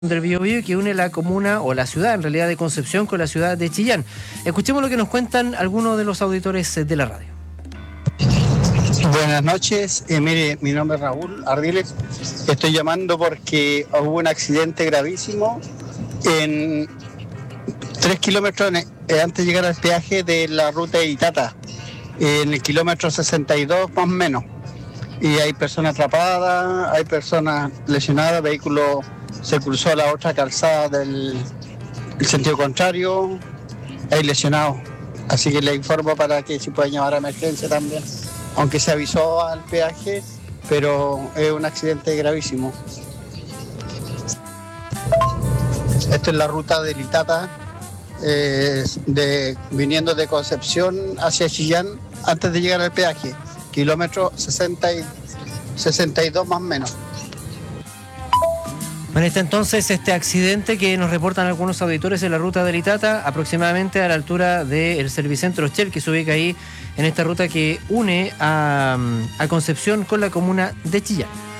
del Biobío que une la comuna o la ciudad, en realidad, de Concepción con la ciudad de Chillán. Escuchemos lo que nos cuentan algunos de los auditores de la radio. Buenas noches, mire, mi nombre es Raúl Ardiles. Estoy llamando porque hubo un accidente gravísimo en 3 kilómetros antes de llegar al peaje de la ruta de Itata, en el kilómetro 62 más o menos. Y hay personas atrapadas, hay personas lesionadas, vehículo se cruzó a la otra calzada del sentido contrario, hay lesionados. Así que le informo para que se puedan llamar a emergencia también, aunque se avisó al peaje, pero es un accidente gravísimo. Esto es la ruta de Itata, viniendo de Concepción hacia Chillán antes de llegar al peaje, kilómetro 62 más o menos. Bueno, está entonces este accidente que nos reportan algunos auditores en la ruta de Itata, aproximadamente a la altura del Servicentro Shell, que se ubica ahí en esta ruta que une a Concepción con la comuna de Chillán.